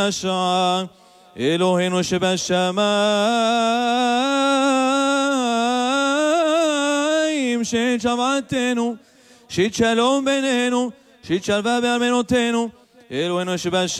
השעה, אלוהינו שבשמיים, שאת שבתנו, שאת שלום בינינו, שאת שלווה בארמנותינו, אלוהינו שבשמיים,